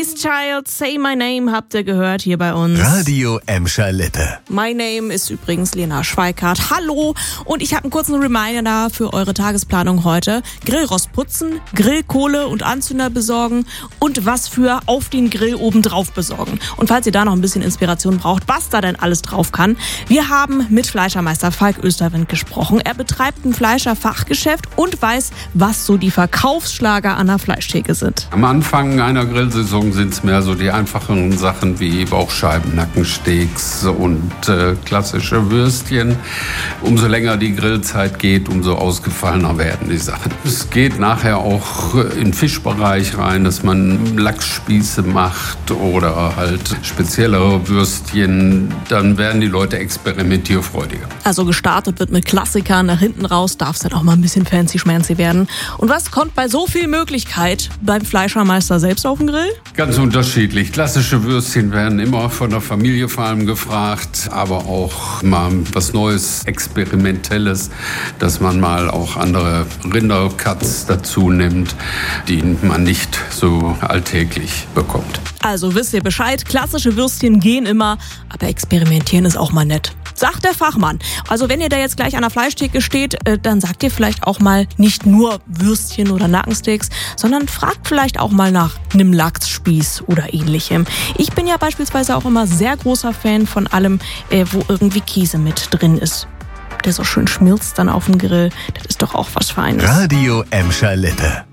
Destiny's Child, Say My Name habt ihr gehört hier bei uns. Radio Emscher Lippe. My Name ist übrigens Lena Schweikart. Hallo, und ich habe einen kurzen Reminder für eure Tagesplanung heute. Grillrost putzen, Grillkohle und Anzünder besorgen und was für auf den Grill oben drauf besorgen. Und falls ihr da noch ein bisschen Inspiration braucht, was da denn alles drauf kann, wir haben mit Fleischermeister Falk Österwind gesprochen. Er betreibt ein Fleischerfachgeschäft und weiß, was so die Verkaufsschlager an der Fleischtheke sind. Am Anfang einer Grillsaison sind es mehr so die einfacheren Sachen wie Bauchscheiben, Nackensteaks und klassische Würstchen. Umso länger die Grillzeit geht, umso ausgefallener werden die Sachen. Es geht nachher auch in den Fischbereich rein, dass man Lachsspieße macht oder halt speziellere Würstchen. Dann werden die Leute experimentierfreudiger. Also gestartet wird mit Klassikern, nach hinten raus darf es dann auch mal ein bisschen fancy-schmancy werden. Und was kommt bei so viel Möglichkeit beim Fleischermeister selbst auf den Grill? Ganz unterschiedlich. Klassische Würstchen werden immer von der Familie vor allem gefragt, aber auch mal was Neues, Experimentelles, dass man mal auch andere Rindercuts dazu nimmt, die man nicht so alltäglich bekommt. Also wisst ihr Bescheid, klassische Würstchen gehen immer, aber experimentieren ist auch mal nett. Sagt der Fachmann. Also wenn ihr da jetzt gleich an der Fleischtheke steht, dann sagt ihr vielleicht auch mal nicht nur Würstchen oder Nackensteaks, sondern fragt vielleicht auch mal nach einem Lachsspieß oder ähnlichem. Ich bin ja beispielsweise auch immer sehr großer Fan von allem, wo irgendwie Käse mit drin ist. Der so schön schmilzt dann auf dem Grill. Das ist doch auch was Feines. Radio Emscher Lippe.